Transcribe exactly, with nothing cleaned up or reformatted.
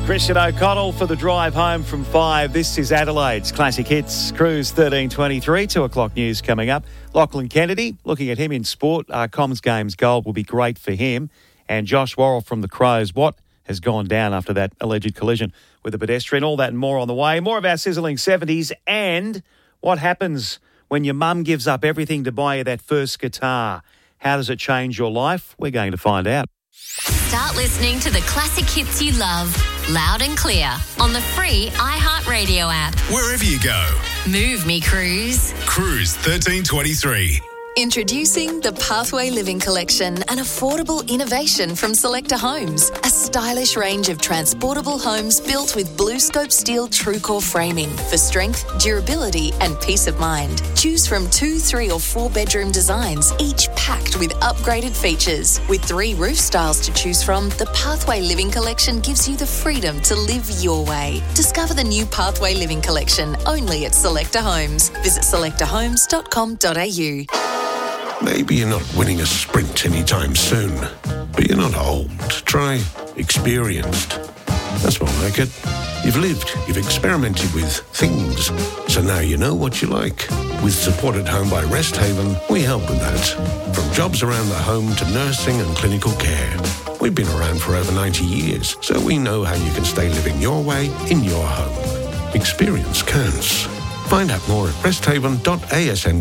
Christian O'Connell for the drive home from five. This is Adelaide's Classic Hits. Cruise thirteen twenty-three, two o'clock news coming up. Lachlan Kennedy, looking at him in sport. Uh, Comms Games gold will be great for him. And Josh Worrell from the Crows. What has gone down after that alleged collision with a pedestrian? All that and more on the way. More of our sizzling seventies and what happens when your mum gives up everything to buy you that first guitar. How does it change your life? We're going to find out. Start listening to the classic hits you love, loud and clear, on the free iHeartRadio app. Wherever you go. Move me, Cruise. Cruise thirteen twenty-three. Introducing the Pathway Living Collection, an affordable innovation from Selecta Homes. A stylish range of transportable homes built with BlueScope steel TrueCore framing for strength, durability and peace of mind. Choose from two, three or four bedroom designs, each packed with upgraded features. With three roof styles to choose from, the Pathway Living Collection gives you the freedom to live your way. Discover the new Pathway Living Collection only at Selecta Homes. Visit selecta homes dot com dot a u. Maybe you're not winning a sprint anytime soon, but you're not old. Try experienced. That's more like it. You've lived, you've experimented with things, so now you know what you like. With Support at Home by Rest Haven, we help with that. From jobs around the home to nursing and clinical care. We've been around for over ninety years, so we know how you can stay living your way in your home. Experience counts. Find out more at rest haven dot a s n